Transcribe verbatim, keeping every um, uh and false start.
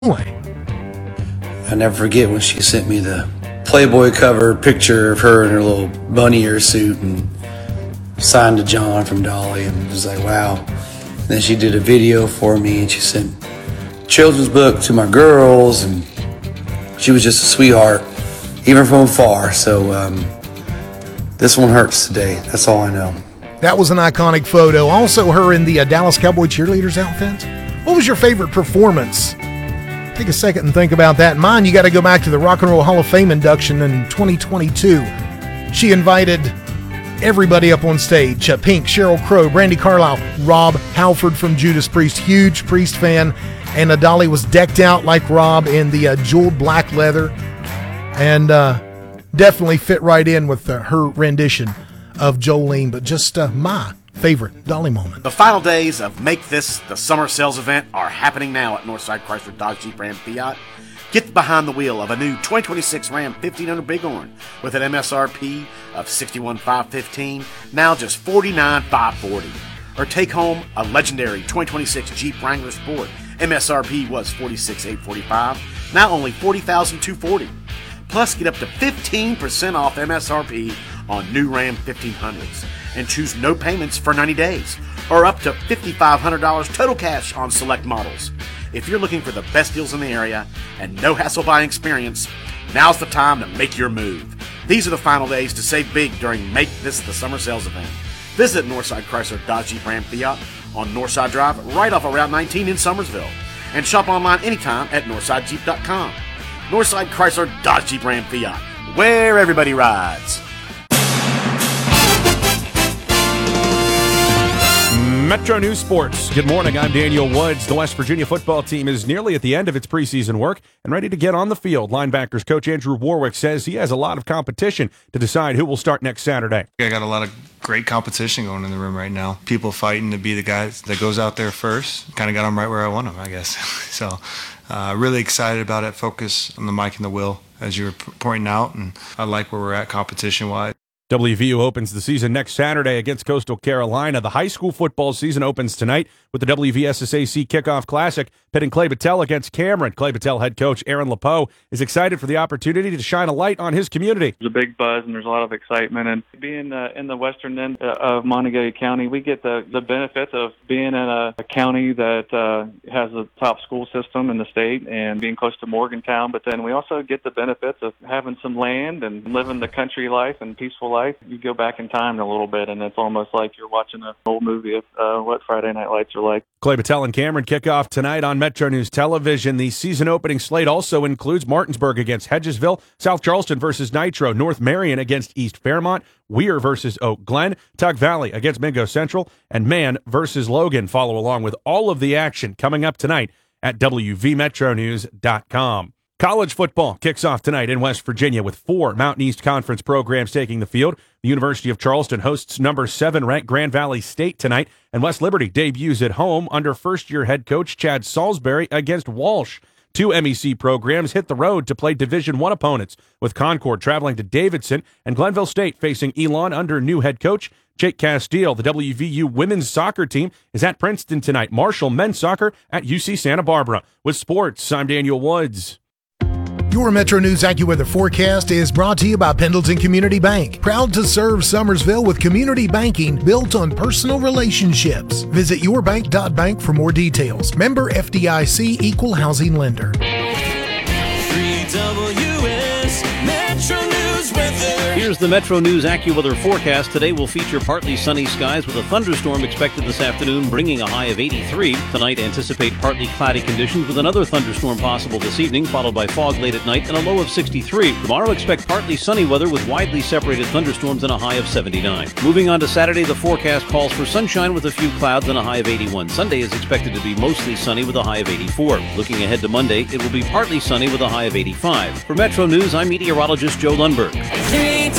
I never forget when she sent me the Playboy cover picture of her in her little bunny ear suit and signed to John from Dolly, and it was like, wow. And then she did a video for me, and she sent a children's book to my girls, and she was just a sweetheart, even from afar. So um, this one hurts today. That's all I know. That was an iconic photo. Also her in the uh, Dallas Cowboy cheerleaders outfit. What was your favorite performance? Take a second and think about that. Mine, you got to go back to the Rock and Roll Hall of Fame induction in twenty twenty-two. She invited everybody up on stage. Uh, Pink, Sheryl Crow, Brandi Carlile, Rob Halford from Judas Priest, huge Priest fan. And uh, Dolly was decked out like Rob in the uh, jeweled black leather. And uh, definitely fit right in with uh, her rendition of Jolene. But just uh, my favorite Dolly moment. The final days of Make This the Summer Sales event are happening now at Northside Chrysler Dodge Jeep Ram Fiat. Get behind the wheel of a new twenty twenty-six Ram fifteen hundred Bighorn with an M S R P of sixty-one thousand five hundred fifteen dollars, now just forty-nine thousand five hundred forty dollars. Or take home a legendary twenty twenty-six Jeep Wrangler Sport. M S R P was forty-six thousand eight hundred forty-five dollars, now only forty thousand two hundred forty dollars. Plus, get up to fifteen percent off M S R P on new Ram fifteen hundreds. And choose no payments for ninety days, or up to five thousand five hundred dollars total cash on select models. If you're looking for the best deals in the area and no hassle buying experience, now's the time to make your move. These are the final days to save big during Make This the Summer Sales event. Visit Northside Chrysler Dodge Jeep Ram Fiat on Northside Drive right off of Route nineteen in Summersville, and shop online anytime at northside jeep dot com. Northside Chrysler Dodge Jeep Ram Fiat, where everybody rides. Metro News Sports. Good morning. I'm Daniel Woods. The West Virginia football team is nearly at the end of its preseason work and ready to get on the field. Linebackers coach Andrew Warwick says he has a lot of competition to decide who will start next Saturday. I got a lot of great competition going in the room right now. People fighting to be the guys that goes out there first. Kind of got them right where I want them, I guess. so uh, really excited about it. Focus on the mic and the wheel, as you were pointing out, and I like where we're at competition-wise. W V U opens the season next Saturday against Coastal Carolina. The high school football season opens tonight with the W V S S A C Kickoff Classic, pitting Clay Battelle against Cameron. Clay Battelle head coach Aaron LePeau is excited for the opportunity to shine a light on his community. There's a big buzz and there's a lot of excitement. And being uh, in the western end of Montague County, we get the, the benefits of being in a, a county that uh, has a top school system in the state and being close to Morgantown. But then we also get the benefits of having some land and living the country life and peaceful life. You go back in time a little bit, and it's almost like you're watching an old movie of uh, what Friday Night Lights are like. Clay Battelle and Cameron kick off tonight on Metro News Television. The season opening slate also includes Martinsburg against Hedgesville, South Charleston versus Nitro, North Marion against East Fairmont, Weir versus Oak Glen, Tug Valley against Mingo Central, and Mann versus Logan. Follow along with all of the action coming up tonight at W V metro news dot com. College football kicks off tonight in West Virginia with four Mountain East Conference programs taking the field. The University of Charleston hosts number seven ranked Grand Valley State tonight, and West Liberty debuts at home under first-year head coach Chad Salisbury against Walsh. Two M E C programs hit the road to play Division One opponents, with Concord traveling to Davidson and Glenville State facing Elon under new head coach Jake Castile. The W V U women's soccer team is at Princeton tonight. Marshall men's soccer at U C Santa Barbara. With sports, I'm Daniel Woods. Your Metro News AccuWeather forecast is brought to you by Pendleton Community Bank. Proud to serve Summersville with community banking built on personal relationships. Visit your bank dot bank for more details. Member F D I C Equal Housing Lender. three W S Metro News weather. Here's the Metro News AccuWeather forecast. Today will feature partly sunny skies with a thunderstorm expected this afternoon, bringing a high of eighty-three. Tonight, anticipate partly cloudy conditions with another thunderstorm possible this evening, followed by fog late at night and a low of sixty-three. Tomorrow, expect partly sunny weather with widely separated thunderstorms and a high of seventy-nine. Moving on to Saturday, the forecast calls for sunshine with a few clouds and a high of eighty-one. Sunday is expected to be mostly sunny with a high of eighty-four. Looking ahead to Monday, it will be partly sunny with a high of eighty-five. For Metro News, I'm meteorologist Joe Lundberg. three